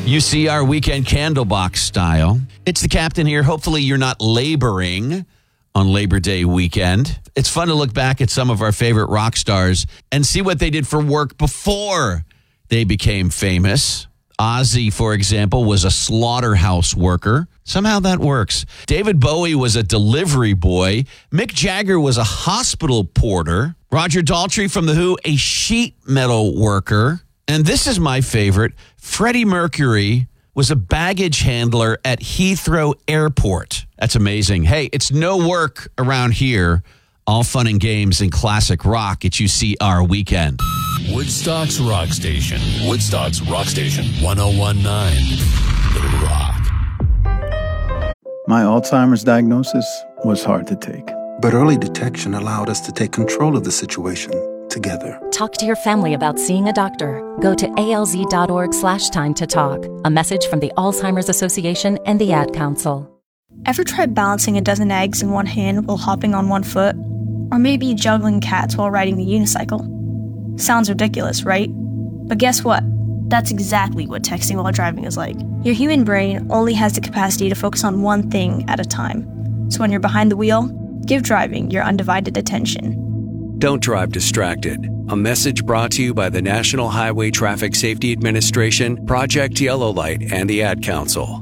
UCR Weekend Candlebox style. It's the captain here. Hopefully you're not laboring on Labor Day weekend. It's fun to look back at some of our favorite rock stars and see what they did for work before they became famous. Ozzy, for example, was a slaughterhouse worker. Somehow that works. David Bowie was a delivery boy. Mick Jagger was a hospital porter. Roger Daltrey from The Who, a sheet metal worker. And this is my favorite. Freddie Mercury was a baggage handler at Heathrow Airport. That's amazing. Hey, it's no work around here. All fun and games and classic rock at UCR Weekend. Woodstock's Rock Station. Woodstock's Rock Station. 1019. The Rock. My Alzheimer's diagnosis was hard to take. But early detection allowed us to take control of the situation together. Talk to your family about seeing a doctor. Go to alz.org/time to talk. A message from the Alzheimer's Association and the Ad Council. Ever tried balancing a dozen eggs in one hand while hopping on one foot? Or maybe juggling cats while riding the unicycle? Sounds ridiculous, right? But guess what? That's exactly what texting while driving is like. Your human brain only has the capacity to focus on one thing at a time. So when you're behind the wheel, give driving your undivided attention. Don't drive distracted. A message brought to you by the National Highway Traffic Safety Administration, Project Yellow Light, and the Ad Council.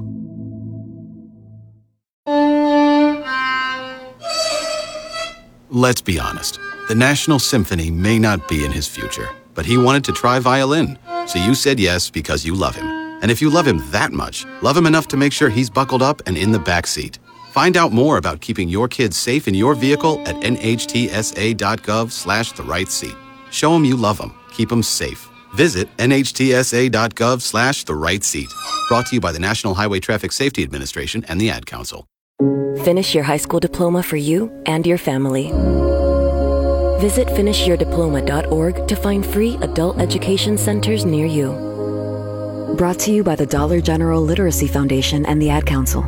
Let's be honest. The National Symphony may not be in his future, but he wanted to try violin. So you said yes because you love him. And if you love him that much, love him enough to make sure he's buckled up and in the back seat. Find out more about keeping your kids safe in your vehicle at nhtsa.gov/therightseat. Show him you love him. Keep him safe. Visit nhtsa.gov/therightseat. Brought to you by the National Highway Traffic Safety Administration and the Ad Council. Finish your high school diploma for you and your family. Visit finishyourdiploma.org to find free adult education centers near you. Brought to you by the Dollar General Literacy Foundation and the Ad Council.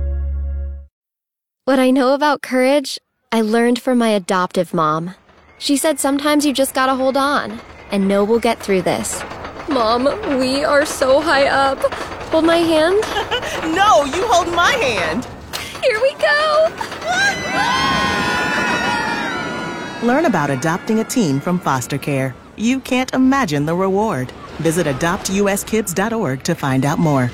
What I know about courage, I learned from my adoptive mom. She said sometimes you just gotta hold on and know we'll get through this. Mom, we are so high up. Hold my hand. No, you hold my hand. Here we go. Learn about adopting a teen from foster care. You can't imagine the reward. Visit adoptuskids.org to find out more.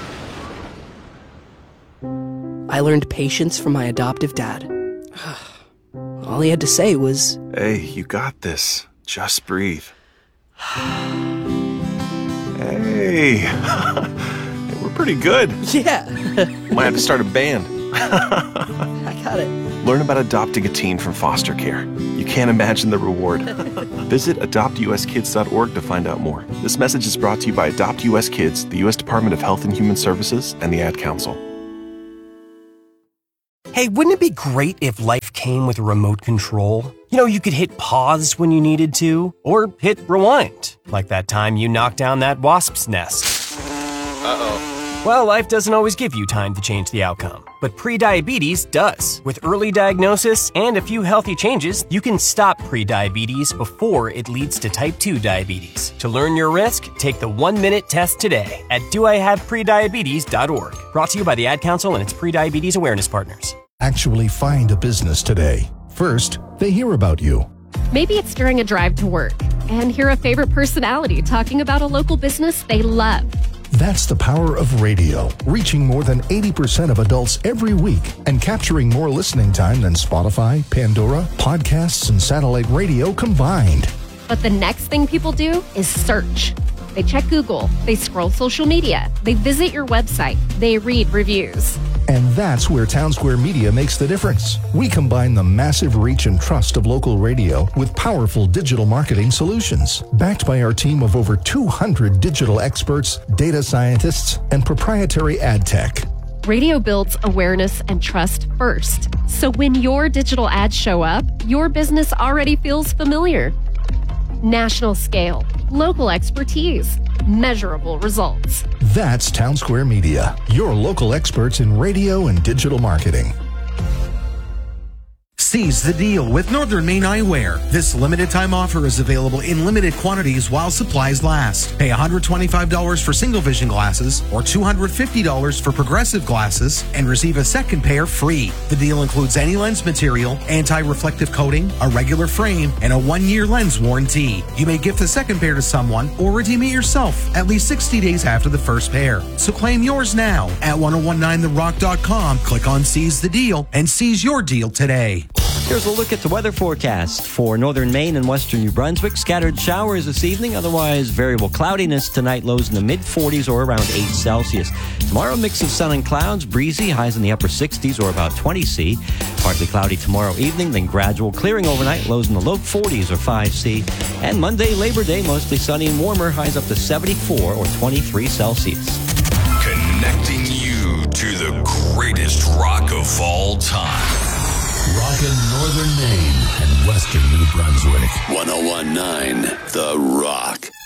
I learned patience from my adoptive dad. All he had to say was, "Hey, you got this. Just breathe." Hey, we're pretty good. Yeah. Might have to start a band. I got it. Learn about adopting a teen from foster care. You can't imagine the reward. Visit adoptuskids.org to find out more. This message is brought to you by Adopt US Kids, the U.S. Department of Health and Human Services, and the Ad Council. Hey, wouldn't it be great if life came with a remote control? You know, you could hit pause when you needed to, or hit rewind, like that time you knocked down that wasp's nest. Uh-oh. Well, life doesn't always give you time to change the outcome, but prediabetes does. With early diagnosis and a few healthy changes, you can stop prediabetes before it leads to type 2 diabetes. To learn your risk, take the 1-minute test today at doihaveprediabetes.org. Brought to you by the Ad Council and its prediabetes awareness partners. Actually find a business today. First, they hear about you. Maybe it's during a drive to work and hear a favorite personality talking about a local business they love. That's the power of radio, reaching more than 80% of adults every week and capturing more listening time than Spotify, Pandora, podcasts, and satellite radio combined. But the next thing people do is search. They check Google, they scroll social media, they visit your website, they read reviews. And that's where Townsquare Media makes the difference. We combine the massive reach and trust of local radio with powerful digital marketing solutions. Backed by our team of over 200 digital experts, data scientists, and proprietary ad tech. Radio builds awareness and trust first. So when your digital ads show up, your business already feels familiar. National scale, local expertise, measurable results. That's Townsquare Media, your local experts in radio and digital marketing. Seize the deal with Northern Maine Eyewear. This limited time offer is available in limited quantities while supplies last. Pay $125 for single vision glasses or $250 for progressive glasses and receive a second pair free. The deal includes any lens material, anti-reflective coating, a regular frame, and a 1-year lens warranty. You may gift the second pair to someone or redeem it yourself at least 60 days after the first pair. So claim yours now at 1019therock.com. Click on Seize the Deal and seize your deal today. Here's a look at the weather forecast for northern Maine and western New Brunswick. Scattered showers this evening, otherwise variable cloudiness tonight, lows in the mid-40s or around 8 Celsius. Tomorrow, mix of sun and clouds, breezy, highs in the upper 60s or about 20 C. Partly cloudy tomorrow evening, then gradual clearing overnight, lows in the low 40s or 5 C. And Monday, Labor Day, mostly sunny and warmer, highs up to 74 or 23 Celsius. Connecting you to the greatest rock of all time. Rockin' Northern Maine and Western New Brunswick. 1019 The Rock.